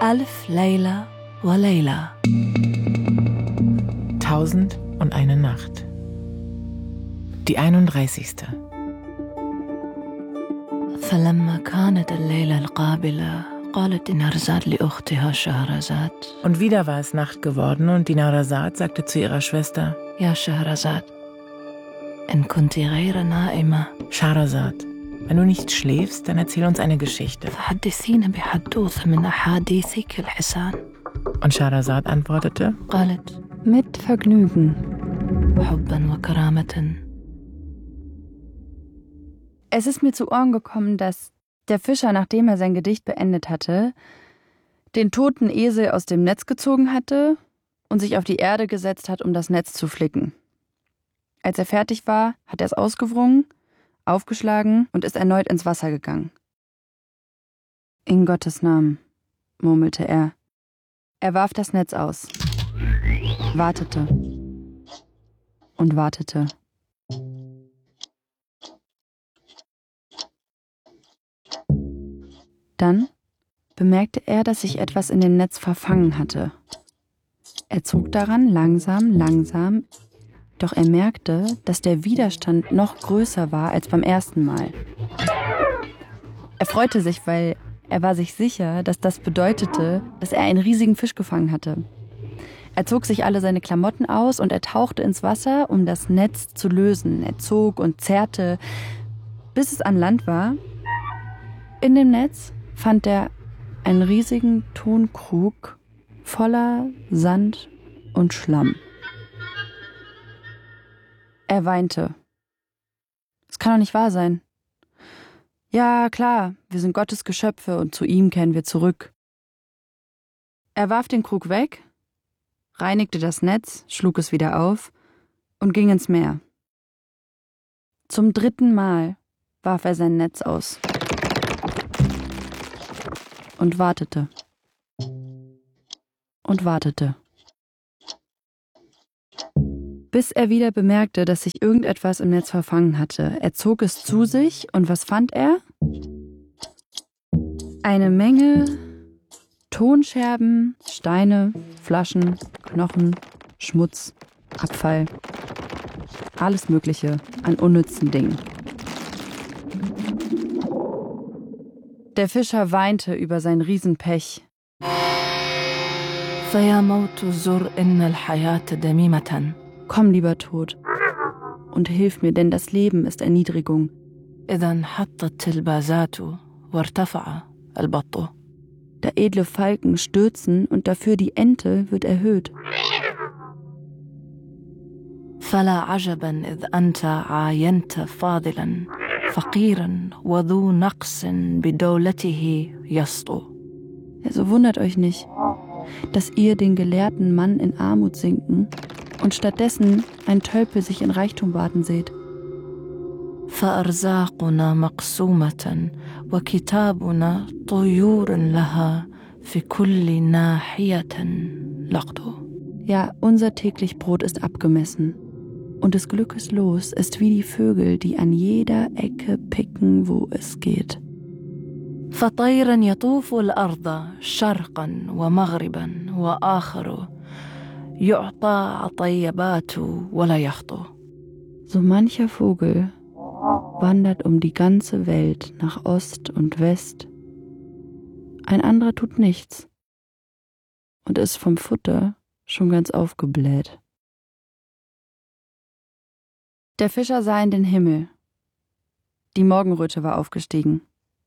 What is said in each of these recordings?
ألف ليلة وليلة. 1001 Nacht. Die 31. فلما كانت الليلة القابلة قالت دينارزاد لأختها شهرزاد. Und wieder war es Nacht geworden und Dinarzad sagte zu ihrer Schwester: يا شهرزاد إن كنت غير نائمة Schahrazad, wenn du nicht schläfst, dann erzähl uns eine Geschichte. فحدثينا بحدوثة من أحاديثك الحسان. Und Schahrazad antwortete: قالت Mit Vergnügen. حبا وكرامة. Es ist mir zu Ohren gekommen, dass der Fischer, nachdem er sein Gedicht beendet hatte, den toten Esel aus dem Netz gezogen hatte und sich auf die Erde gesetzt hat, um das Netz zu flicken. Als er fertig war, hat er es ausgewrungen, aufgeschlagen und ist erneut ins Wasser gegangen. In Gottes Namen, murmelte er. Er warf das Netz aus, wartete und wartete. Dann bemerkte er, dass sich etwas in dem Netz verfangen hatte. Er zog daran langsam, langsam, doch er merkte, dass der Widerstand noch größer war als beim ersten Mal. Er freute sich, weil er war sich sicher, dass das bedeutete, dass er einen riesigen Fisch gefangen hatte. Er zog sich alle seine Klamotten aus und er tauchte ins Wasser, um das Netz zu lösen. Er zog und zerrte, bis es an Land war. In dem Netz fand er einen riesigen Tonkrug voller Sand und Schlamm. Er weinte. Es kann doch nicht wahr sein. Ja, klar, wir sind Gottes Geschöpfe und zu ihm kehren wir zurück. Er warf den Krug weg, reinigte das Netz, schlug es wieder auf und ging ins Meer. Zum 3. Mal warf er sein Netz aus und wartete und wartete, bis er wieder bemerkte, dass sich irgendetwas im Netz verfangen hatte. Er zog es zu sich und was fand er? Eine Menge Tonscherben, Steine, Flaschen, Knochen, Schmutz, Abfall, alles Mögliche an unnützen Dingen. Der Fischer weinte über sein Riesenpech. فيا موت زر إن الحياة دميمة. Komm, lieber Tod, und hilf mir, denn das Leben ist Erniedrigung. إذا انحطت البازات وارتفع البط. Da edle Falken stürzen und dafür die Ente wird erhöht. فلا عجبا إذ أنت عاينت فاضلا فقيرا وذو نقص بدولته يسطو. Also wundert euch nicht, dass ihr den gelehrten Mann in Armut sinken und stattdessen ein Tölpel sich in Reichtum baden seht. فأرزاقنا مقسومة وكتابنا طيور لها في كل ناحية لقط. Ja, unser täglich Brot ist abgemessen. Und des Glückes Los ist wie die Vögel, die an jeder Ecke picken, wo es geht. فطيرا يطوف الأرض شرقا ومغربا وآخر يعطى عطيبات ولا يخطو. So mancher Vogel wandert um die ganze Welt nach Ost und West. Ein anderer tut nichts und ist vom Futter schon ganz aufgebläht. Der Fischer sah in den Himmel. Die Morgenröte war aufgestiegen.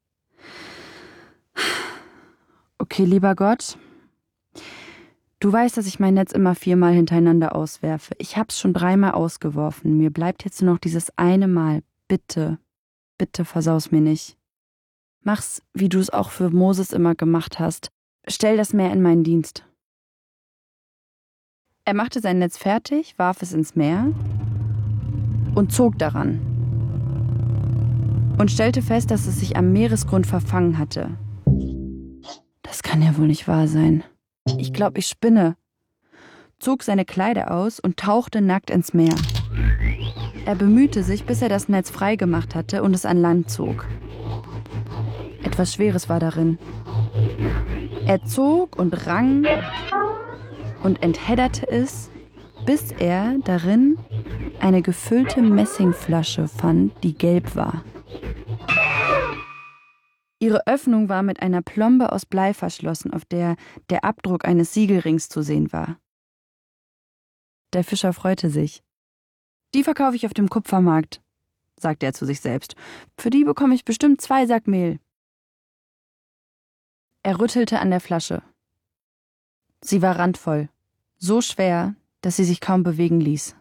Okay, lieber Gott, du weißt, dass ich mein Netz immer 4-mal hintereinander auswerfe. Ich hab's schon 3-mal ausgeworfen. Mir bleibt jetzt nur noch dieses eine Mal. Bitte, bitte versaus mir nicht. Mach's, wie du es auch für Moses immer gemacht hast. Stell das Meer in meinen Dienst. Er machte sein Netz fertig, warf es ins Meer und zog daran. Und stellte fest, dass es sich am Meeresgrund verfangen hatte. Das kann ja wohl nicht wahr sein. Ich glaube, ich spinne. Zog seine Kleider aus und tauchte nackt ins Meer. Er bemühte sich, bis er das Netz frei gemacht hatte und es an Land zog. Etwas Schweres war darin. Er zog und rang und enthedderte es, bis er darin eine gefüllte Messingflasche fand, die gelb war. Ihre Öffnung war mit einer Plombe aus Blei verschlossen, auf der der Abdruck eines Siegelrings zu sehen war. Der Fischer freute sich. »Die verkaufe ich auf dem Kupfermarkt«, sagte er zu sich selbst. »Für die bekomme ich bestimmt 2 Sack Mehl.« Er rüttelte an der Flasche. Sie war randvoll, so schwer, dass sie sich kaum bewegen ließ.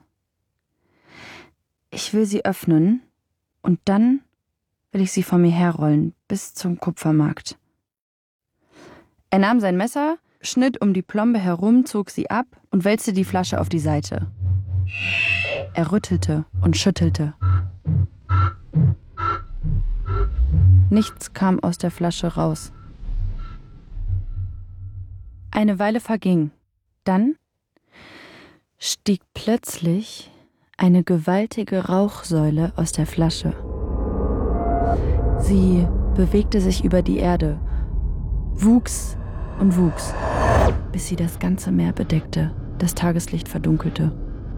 »Ich will sie öffnen und dann will ich sie vor mir herrollen, bis zum Kupfermarkt.« Er nahm sein Messer, schnitt um die Plombe herum, zog sie ab und wälzte die Flasche auf die Seite. Er rüttelte und schüttelte. Nichts kam aus der Flasche raus. Eine Weile verging. Dann stieg plötzlich eine gewaltige Rauchsäule aus der Flasche. Sie bewegte sich über die Erde, wuchs und wuchs, bis sie das ganze Meer bedeckte, das Tageslicht verdunkelte.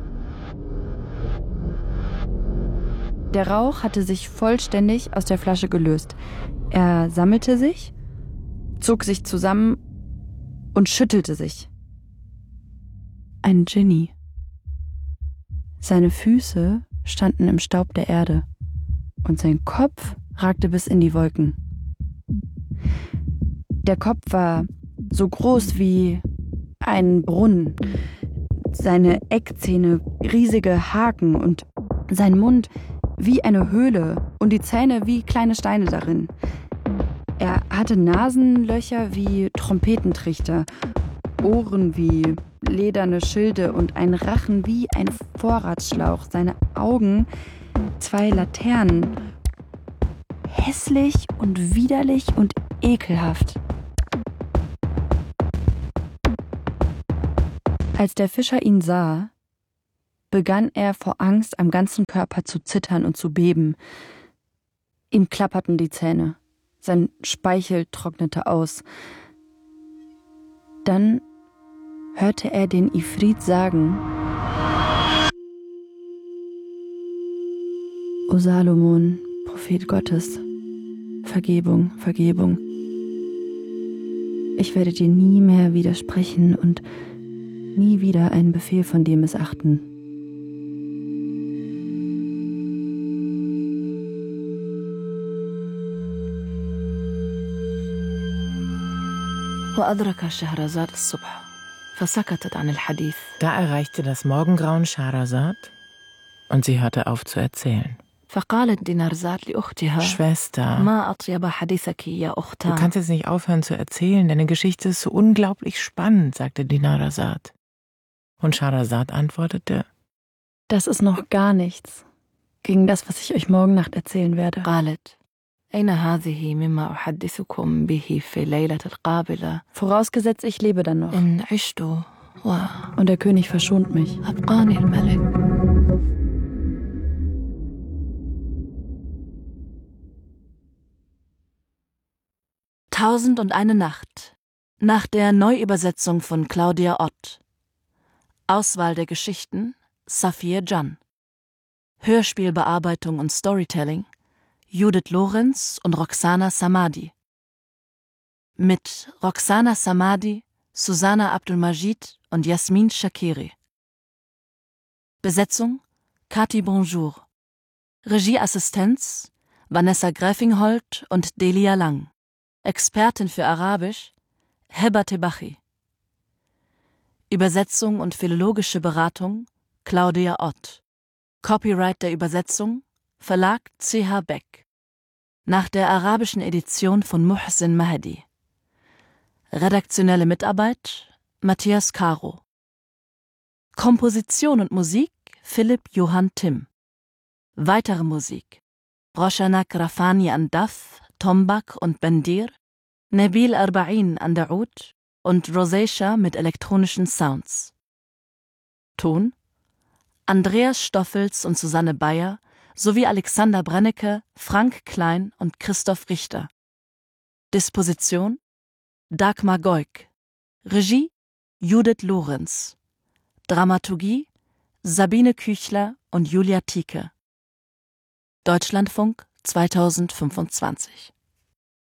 Der Rauch hatte sich vollständig aus der Flasche gelöst. Er sammelte sich, zog sich zusammen und schüttelte sich. Ein Dschinni. Seine Füße standen im Staub der Erde und sein Kopf ragte bis in die Wolken. Der Kopf war so groß wie ein Brunnen, seine Eckzähne riesige Haken und sein Mund wie eine Höhle und die Zähne wie kleine Steine darin. Er hatte Nasenlöcher wie Trompetentrichter, Ohren wie lederne Schilde und einen Rachen wie ein Vorratsschlauch. Seine Augen 2 Laternen. Hässlich und widerlich und ekelhaft. Als der Fischer ihn sah, begann er vor Angst am ganzen Körper zu zittern und zu beben. Ihm klapperten die Zähne. Sein Speichel trocknete aus. Dann hörte er den Ifrit sagen: O Salomon, Prophet Gottes, Vergebung, Vergebung. Ich werde dir nie mehr widersprechen und nie wieder einen Befehl von dir missachten. وأدرك شهرزاد الصبح فسكتت عن الحديث. Da erreichte das Morgengrauen Schahrazad und sie hörte auf zu erzählen. فقالت دينارزاد لأختها Schwester, ما أطيب حديثك يا du أختها. kannst jetzt nicht aufhören zu erzählen, deine Geschichte ist so unglaublich spannend, sagte Dinarzad. Und Schahrazad antwortete: Das ist noch gar nichts gegen das, was ich euch morgen Nacht erzählen werde. قالت أين هذه مما أحدثكم به في الليلة القابلة Vorausgesetzt, ich lebe dann noch. إن عشت Und der König verschont mich. وأبقاني الملك. Tausendundeine Nacht nach der Neuübersetzung von Claudia Ott. Auswahl der Geschichten Safir Can. Hörspielbearbeitung und Storytelling Judith Lorenz und Roxana Samadi. Mit Roxana Samadi, Susanna Abdul-Majid und Jasmin Shakiri. Besetzung Kati Bonjour. Regieassistenz Vanessa Gräfingholt und Delia Lang. Expertin für Arabisch Heba Tebachi. Übersetzung und philologische Beratung Claudia Ott. Copyright der Übersetzung Verlag CH Beck. Nach der arabischen Edition von Muhsin Mahdi. Redaktionelle Mitarbeit Matthias Caro. Komposition und Musik Philipp Johann Timm. Weitere Musik Roshanak Rafani an Daf, Tombak und Bendir, Nabil Arba'in an der Oud und Rosacea mit elektronischen Sounds. Ton Andreas Stoffels und Susanne Bayer sowie Alexander Brennecke, Frank Klein und Christoph Richter. Disposition Dagmar Goik. Regie Judith Lorenz. Dramaturgie Sabine Küchler und Julia Tieke. Deutschlandfunk 2025